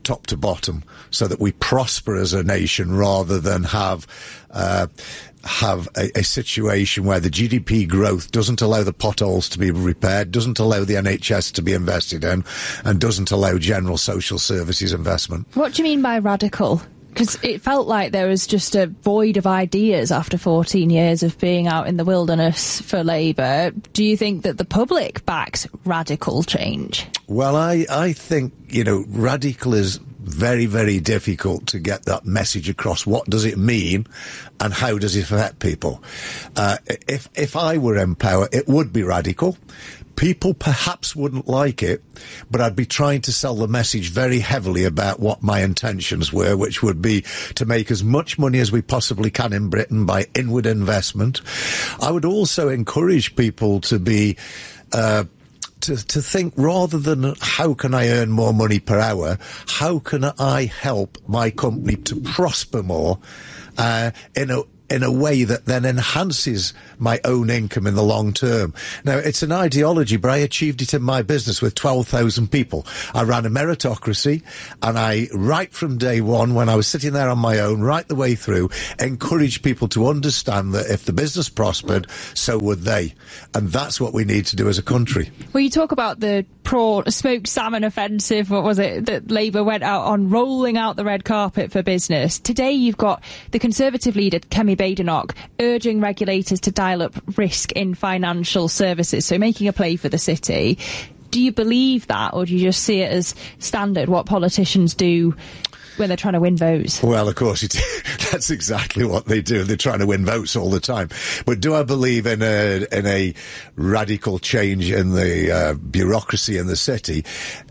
top to bottom, so that we prosper as a nation rather than have uh, have a, a situation where the G D P growth doesn't allow the potholes to be repaired, doesn't allow the N H S to be invested in, and doesn't allow general social services investment. What do you mean by radical? Because it felt like there was just a void of ideas after fourteen years of being out in the wilderness for Labour. Do you think that the public backs radical change? Well, I, I think, you know, radical is very, very difficult to get that message across. What does it mean and how does it affect people? Uh, if, if I were in power, it would be radical. People perhaps wouldn't like it, but I'd be trying to sell the message very heavily about what my intentions were, which would be to make as much money as we possibly can in Britain by inward investment. I would also encourage people to be uh To, to think, rather than how can I earn more money per hour, how can I help my company to prosper more uh, in a in a way that then enhances my own income in the long term. Now, it's an ideology, but I achieved it in my business with twelve thousand people. I ran a meritocracy, and I, right from day one, when I was sitting there on my own, right the way through, encouraged people to understand that if the business prospered, so would they. And that's what we need to do as a country. Well, you talk about the prawn, smoked salmon offensive, what was it, that Labour went out on, rolling out the red carpet for business. Today you've got the Conservative leader, Kemi Badenoch, urging regulators to dial up risk in financial services, so making a play for the city. Do you believe that, or do you just see it as standard, what politicians do when they're trying to win votes? Well, of course, it, that's exactly what they do. They're trying to win votes all the time. But do I believe in a in a radical change in the uh, bureaucracy in the city?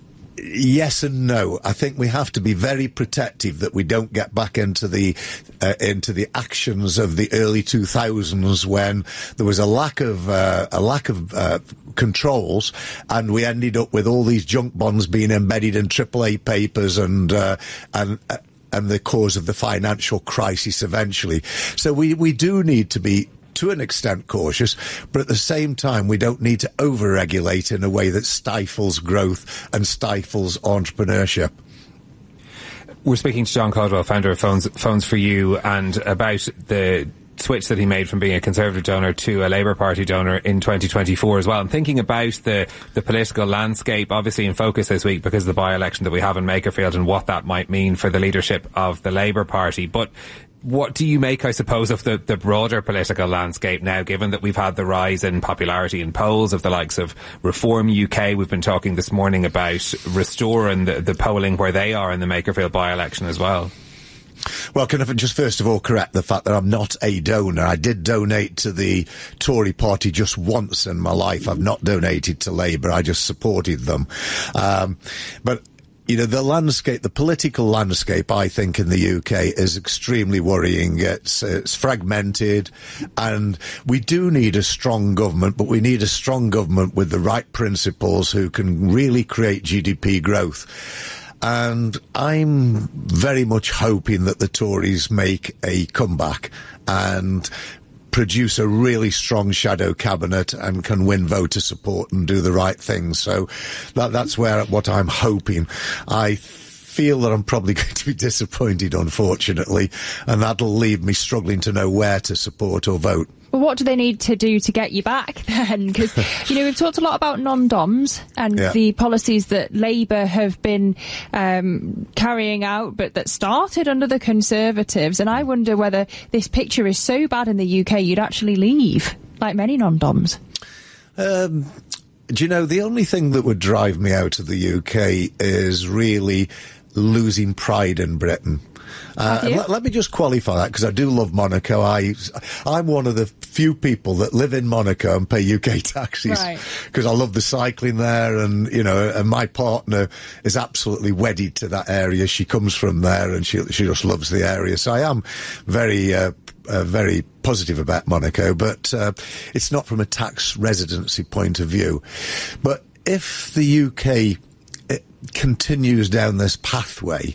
Yes and no. I think we have to be very protective that we don't get back into the uh, into the actions of the early two thousands when there was a lack of uh, a lack of uh, controls, and we ended up with all these junk bonds being embedded in triple A papers and uh, and. Uh, and the cause of the financial crisis eventually. So we, we do need to be, to an extent, cautious, but at the same time, we don't need to over-regulate in a way that stifles growth and stifles entrepreneurship. We're speaking to John Caldwell, founder of Phones, Phones for You, and about the switch that he made from being a Conservative donor to a Labour Party donor in twenty twenty-four as well. I'm thinking about the, the political landscape, obviously in focus this week because of the by-election that we have in Makerfield and what that might mean for the leadership of the Labour Party. But what do you make, I suppose, of the, the broader political landscape now, given that we've had the rise in popularity in polls of the likes of Reform U K? We've been talking this morning about Restore and the, the polling where they are in the Makerfield by-election as well. Well, can I just first of all correct the fact that I'm not a donor? I did donate to the Tory party just once in my life. I've not donated to Labour. I just supported them. Um, but you know, the landscape, the political landscape, I think, in the U K is extremely worrying. It's, it's fragmented, and we do need a strong government, but we need a strong government with the right principles who can really create G D P growth. And I'm very much hoping that the Tories make a comeback and produce a really strong shadow cabinet and can win voter support and do the right thing. So that, that's where what I'm hoping. I feel that I'm probably going to be disappointed, unfortunately, and that'll leave me struggling to know where to support or vote. Well, what do they need to do to get you back then? Because, you know, we've talked a lot about non-doms and yeah. the policies that Labour have been um, carrying out, but that started under the Conservatives. And I wonder whether this picture is so bad in the U K you'd actually leave, like many non-doms. Um, do you know, the only thing that would drive me out of the U K is really losing pride in Britain. Uh, and let, let me just qualify that, because I do love Monaco. I, I'm one of the few people that live in Monaco and pay U K taxes because right. I love the cycling there, and you know, and my partner is absolutely wedded to that area. She comes from there, and she she just loves the area. So I am very. Uh, Uh, very positive about Monaco, but uh, it's not from a tax residency point of view. But if the U K continues down this pathway,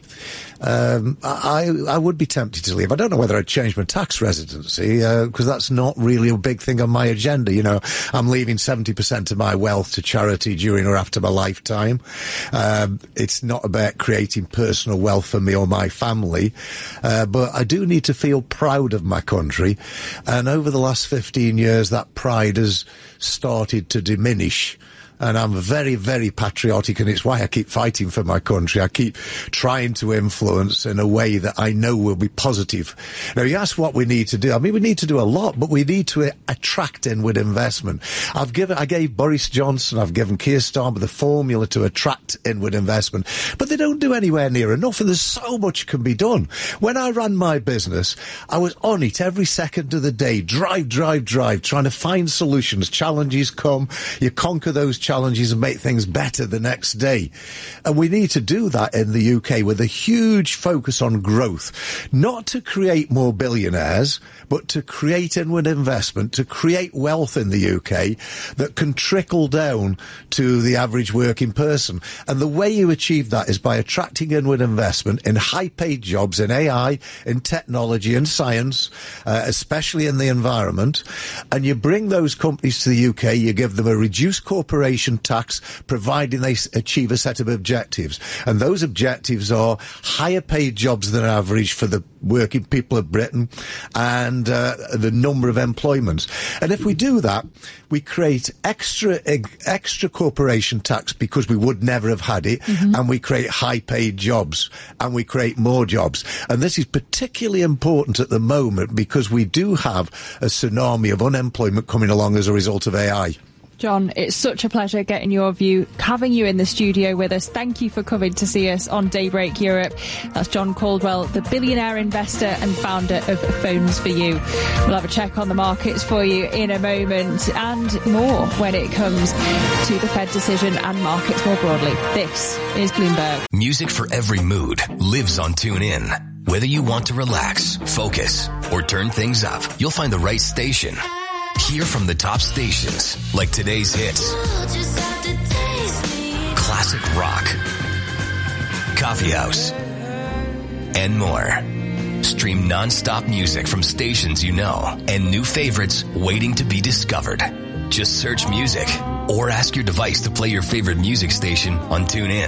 um, I, I would be tempted to leave. I don't know whether I'd change my tax residency, because uh, that's not really a big thing on my agenda. You know, I'm leaving seventy percent of my wealth to charity during or after my lifetime. Um, it's not about creating personal wealth for me or my family, uh, but I do need to feel proud of my country. And over the last fifteen years, that pride has started to diminish. And I'm very, very patriotic, and it's why I keep fighting for my country. I keep trying to influence in a way that I know will be positive. Now, you ask what we need to do. I mean, we need to do a lot, but we need to attract inward investment. I've given, I gave Boris Johnson, I've given Keir Starmer the formula to attract inward investment, but they don't do anywhere near enough, and there's so much can be done. When I ran my business, I was on it every second of the day, drive, drive, drive, trying to find solutions. Challenges come, you conquer those challenges and make things better the next day. And we need to do that in the U K with a huge focus on growth, not to create more billionaires, but to create inward investment, to create wealth in the U K that can trickle down to the average working person. And the way you achieve that is by attracting inward investment in high-paid jobs in A I, in technology and science, uh, especially in the environment. And you bring those companies to the U K, you give them a reduced corporation tax, providing they achieve a set of objectives. And those objectives are higher paid jobs than average for the working people of Britain and uh, the number of employments. And if we do that, we create extra extra corporation tax because we would never have had it, mm-hmm. and we create high paid jobs, and we create more jobs. And this is particularly important at the moment because we do have a tsunami of unemployment coming along as a result of A I. John, it's such a pleasure getting your view, having you in the studio with us. Thank you for coming to see us on Daybreak Europe. That's John Caldwell, the billionaire investor and founder of Phones for You. We'll have a check on the markets for you in a moment, and more when it comes to the Fed decision and markets more broadly. This is Bloomberg. Music for every mood lives on TuneIn. Whether you want to relax, focus, or turn things up, you'll find the right station. Hear from the top stations, like today's hits, classic rock, coffee house, and more. Stream non-stop music from stations you know and new favorites waiting to be discovered. Just search music or ask your device to play your favorite music station on TuneIn.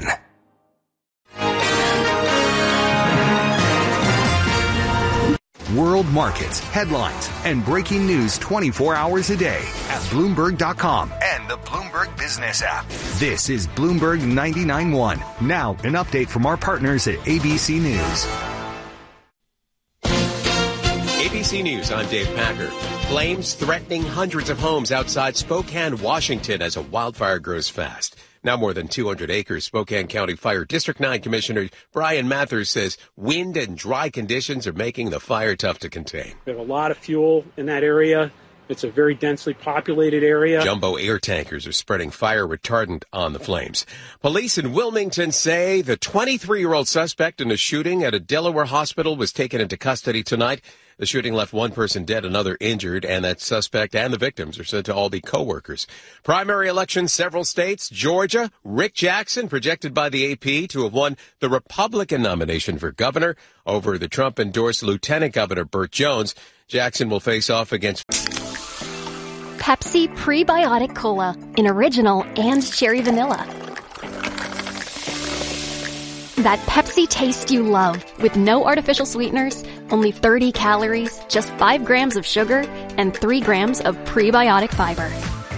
World markets, headlines, and breaking news twenty-four hours a day at Bloomberg dot com and the Bloomberg Business app. This is Bloomberg ninety-nine point one. Now, an update from our partners at A B C News. A B C News, I'm Dave Packer. Flames threatening hundreds of homes outside Spokane, Washington as a wildfire grows fast. Now more than two hundred acres, Spokane County Fire District nine Commissioner Brian Mathers says wind and dry conditions are making the fire tough to contain. We have a lot of fuel in that area. It's a very densely populated area. Jumbo air tankers are spreading fire retardant on the flames. Police in Wilmington say the twenty-three-year-old suspect in a shooting at a Delaware hospital was taken into custody tonight. The shooting left one person dead, another injured, and that suspect and the victims are said to all be co-workers. Primary elections, several states. Georgia, Rick Jackson, projected by the A P to have won the Republican nomination for governor over the Trump-endorsed Lieutenant Governor Burt Jones. Jackson will face off against Pepsi Prebiotic Cola in original and cherry vanilla. That Pepsi taste you love with no artificial sweeteners, only thirty calories, just five grams of sugar, and three grams of prebiotic fiber.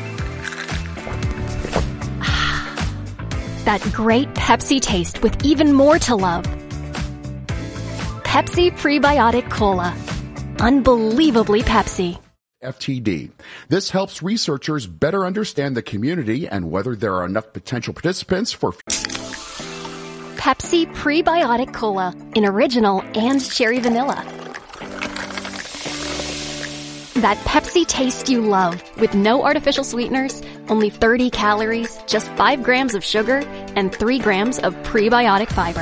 That great Pepsi taste with even more to love. Pepsi Prebiotic Cola. Unbelievably Pepsi. F T D. This helps researchers better understand the community and whether there are enough potential participants for Pepsi Prebiotic Cola in original and cherry vanilla. That Pepsi taste you love with no artificial sweeteners, only thirty calories, just five grams of sugar, and three grams of prebiotic fiber.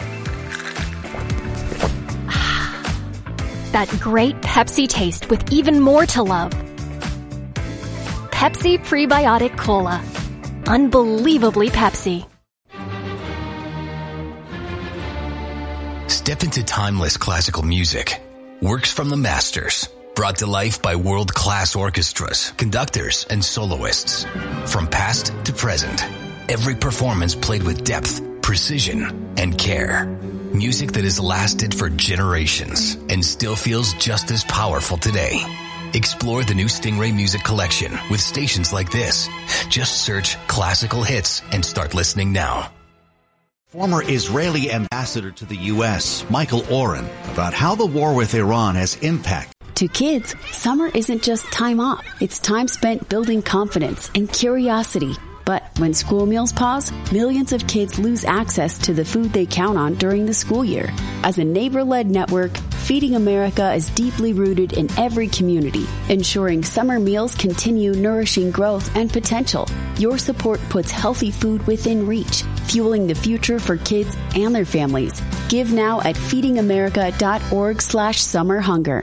That great Pepsi taste with even more to love. Pepsi Prebiotic Cola. Unbelievably Pepsi. Step into timeless classical music. Works from the masters. Brought to life by world-class orchestras, conductors, and soloists. From past to present. Every performance played with depth, precision, and care. Music that has lasted for generations and still feels just as powerful today. Explore the new Stingray Music Collection with stations like this. Just search classical hits and start listening now. Former Israeli ambassador to the U S, Michael Oren, about how the war with Iran has impacted. To kids, summer isn't just time off. It's time spent building confidence and curiosity. But when school meals pause, millions of kids lose access to the food they count on during the school year. As a neighbor-led network, Feeding America is deeply rooted in every community, ensuring summer meals continue nourishing growth and potential. Your support puts healthy food within reach, fueling the future for kids and their families. Give now at feedingamerica.org slash summer hunger.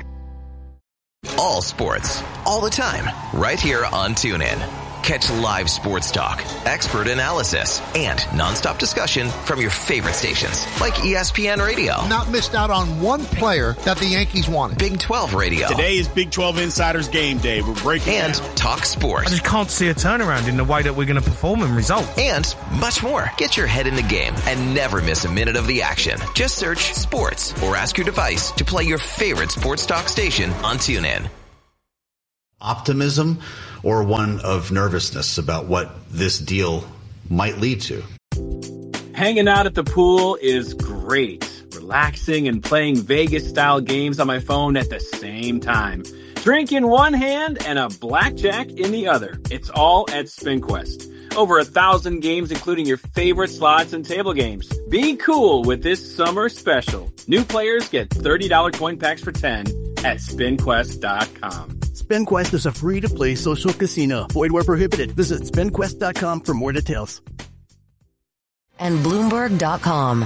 All sports, all the time, right here on TuneIn. Catch live sports talk, expert analysis, and nonstop discussion from your favorite stations, like E S P N Radio. Not missed out on one player that the Yankees wanted. Big twelve Radio. Today is Big twelve Insiders Game Day. We're breaking And down. Talk Sports. I just can't see a turnaround in the way that we're going to perform and result. And much more. Get your head in the game and never miss a minute of the action. Just search Sports or ask your device to play your favorite sports talk station on TuneIn. Optimism or one of nervousness about what this deal might lead to? Hanging out at the pool is great. Relaxing and playing Vegas-style games on my phone at the same time. Drink in one hand and a blackjack in the other. It's all at SpinQuest. Over a thousand games, including your favorite slots and table games. Be cool with this summer special. New players get thirty dollars coin packs for ten at spin quest dot com. SpinQuest is a free-to-play social casino. Void where prohibited. Visit spin quest dot com for more details. And Bloomberg dot com.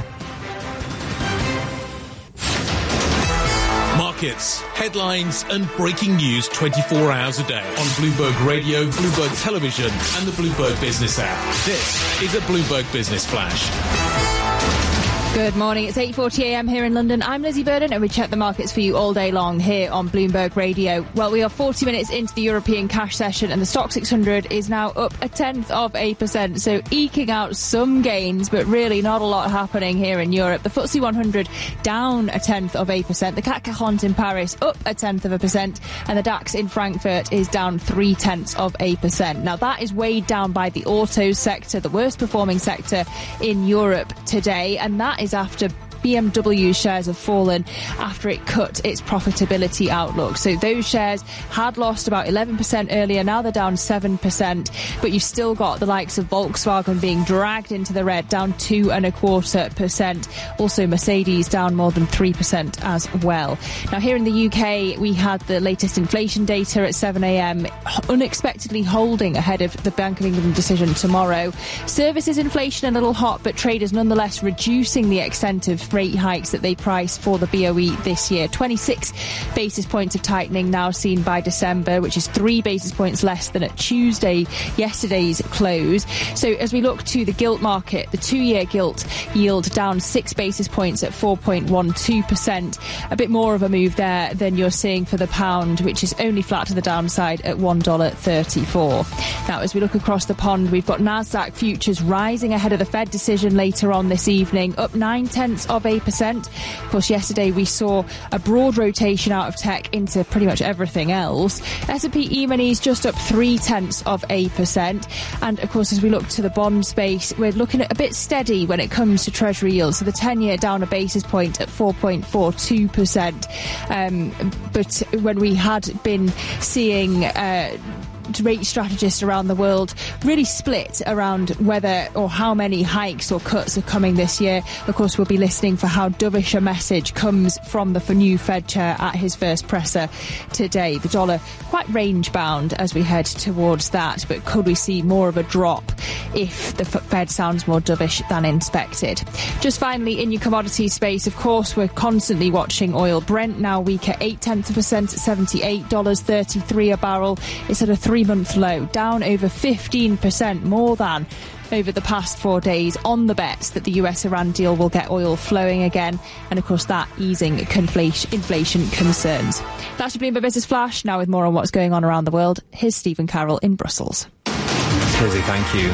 Markets, headlines, and breaking news twenty-four hours a day on Bloomberg Radio, Bloomberg Television, and the Bloomberg Business app. This is a Bloomberg Business Flash. Good morning. It's eight forty a m here in London. I'm Lizzie Burden, and we check the markets for you all day long here on Bloomberg Radio. Well, we are forty minutes into the European cash session, and the Stoxx six hundred is now up a tenth of a percent, so eking out some gains, but really not a lot happening here in Europe. The F T S E one hundred down a tenth of a percent. The C A C quarante in Paris up a tenth of a percent, and the DAX in Frankfurt is down three tenths of a percent. Now, that is weighed down by the auto sector, the worst performing sector in Europe today, and that is after B M W shares have fallen after it cut its profitability outlook. So those shares had lost about eleven percent earlier. Now they're down seven percent. But you've still got the likes of Volkswagen being dragged into the red, down two and a quarter percent. Also Mercedes down more than three percent as well. Now here in the U K, we had the latest inflation data at seven a m, unexpectedly holding ahead of the Bank of England decision tomorrow. Services inflation a little hot, but traders nonetheless reducing the extent of rate hikes that they priced for the B O E this year. twenty-six basis points of tightening now seen by December, which is three basis points less than at Tuesday, yesterday's close. So as we look to the gilt market, the two-year gilt yield down six basis points at four point one two percent. A bit more of a move there than you're seeing for the pound, which is only flat to the downside at one dollar thirty-four. Now, as we look across the pond, we've got Nasdaq futures rising ahead of the Fed decision later on this evening, up nine tenths of a percent. Of course, yesterday we saw a broad rotation out of tech into pretty much everything else. S and P E-minis just up three tenths of a percent. And of course, as we look to the bond space, we're looking at a bit steady when it comes to Treasury yields. So the ten-year down a basis point at four point four two percent. Um, but when we had been seeing Uh, rate strategists around the world really split around whether or how many hikes or cuts are coming this year. Of course, we'll be listening for how dovish a message comes from the new Fed chair at his first presser today. The dollar quite range bound as we head towards that, but could we see more of a drop if the Fed sounds more dovish than expected? Just finally, in your commodity space, of course, we're constantly watching oil. Brent now weak at eight tenths of a percent at seventy-eight dollars thirty-three a barrel. It's at a three three-month low, down over fifteen percent more than over the past four days on the bets that the U S-Iran deal will get oil flowing again, and of course that easing conflation, inflation concerns. That's your Bloomberg Business Flash. Now with more on what's going on around the world, here's Stephen Carroll in Brussels. Lizzie, thank you.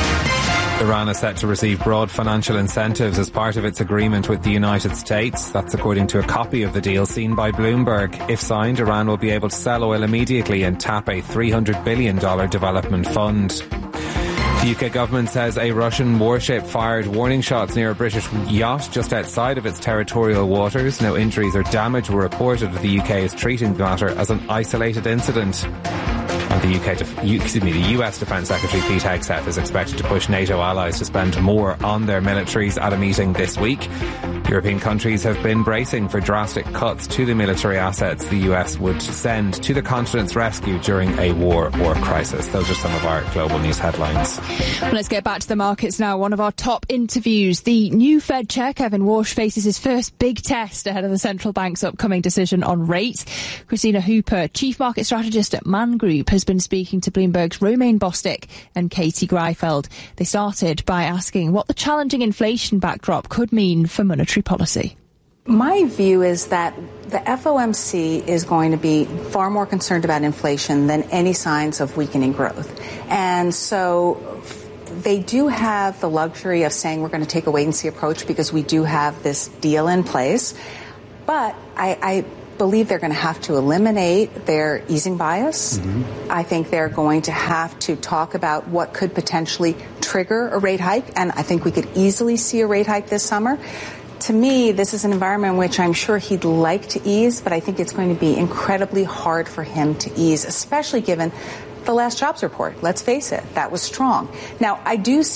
Iran is set to receive broad financial incentives as part of its agreement with the United States. That's according to a copy of the deal seen by Bloomberg. If signed, Iran will be able to sell oil immediately and tap a three hundred billion dollars development fund. The U K government says a Russian warship fired warning shots near a British yacht just outside of its territorial waters. No injuries or damage were reported. The U K is treating the matter as an isolated incident. And the U K, def- excuse me, the U S Defence Secretary Pete Hegseth is expected to push NATO allies to spend more on their militaries at a meeting this week. European countries have been bracing for drastic cuts to the military assets the U S would send to the continent's rescue during a war or crisis. Those are some of our global news headlines. Well, let's get back to the markets now. One of our top interviews. The new Fed Chair, Kevin Warsh, faces his first big test ahead of the central bank's upcoming decision on rates. Christina Hooper, chief market strategist at Man Group, has been speaking to Bloomberg's Romain Bostick and Katie Greifeld. They started by asking what the challenging inflation backdrop could mean for monetary policy. My view is that the F O M C is going to be far more concerned about inflation than any signs of weakening growth. And so they do have the luxury of saying we're going to take a wait-and-see approach because we do have this deal in place. But I, I believe they're going to have to eliminate their easing bias. Mm-hmm. I think they're going to have to talk about what could potentially trigger a rate hike, and I think we could easily see a rate hike this summer. To me, this is an environment in which I'm sure he'd like to ease, but I think it's going to be incredibly hard for him to ease, especially given the last jobs report. Let's face it, that was strong. Now, I do see